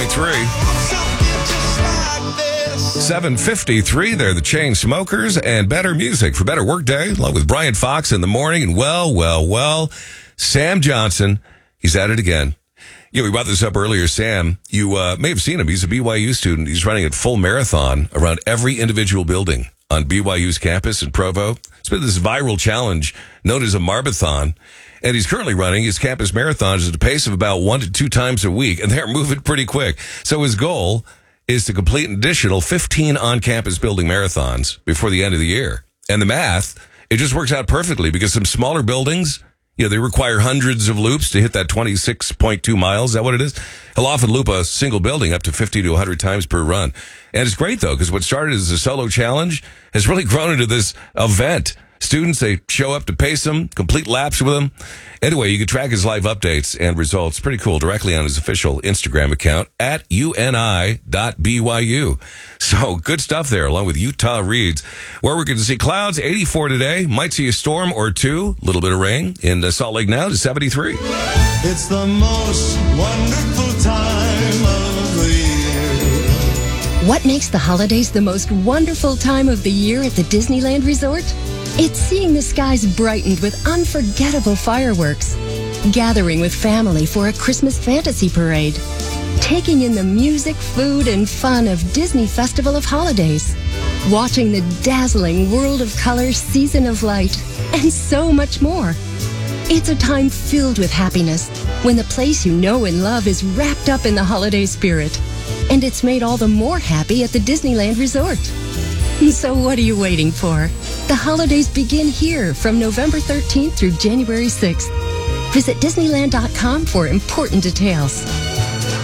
7:53, they're the Chainsmokers, and better music for better workday, along with Brian Fox in the morning. And well, Sam Johnson, he's at it again. We brought this up earlier. Sam, you may have seen him. He's a BYU student. He's running a full marathon around every individual building on BYU's campus in Provo. It's been this viral challenge known as a Marbathon. And he's currently running his campus marathons at a pace of about 1 to 2 times a week, and they're moving pretty quick. So his goal is to complete an additional 15 on-campus building marathons before the end of the year. And the math, it just works out perfectly because some smaller buildings, they require hundreds of loops to hit that 26.2 miles. Is that what it is? He'll often loop a single building up to 50 to 100 times per run. And it's great, though, because what started as a solo challenge has really grown into this event. Students, they show up to pace him, complete laps with him. Anyway, you can track his live updates and results. Pretty cool. Directly on his official Instagram account at uni.byu. So good stuff there, along with Utah Reads. Where we're going to see clouds, 84 today. Might see a storm or two. A little bit of rain in Salt Lake now to 73. It's the most wonderful time of the year. What makes the holidays the most wonderful time of the year at the Disneyland Resort? It's seeing the skies brightened with unforgettable fireworks, gathering with family for a Christmas fantasy parade, taking in the music, food, and fun of Disney Festival of Holidays, watching the dazzling World of Color Season of Light, and so much more. It's a time filled with happiness when the place you know and love is wrapped up in the holiday spirit, and it's made all the more happy at the Disneyland Resort. So what are you waiting for? The holidays begin here from November 13th through January 6th. Visit Disneyland.com for important details.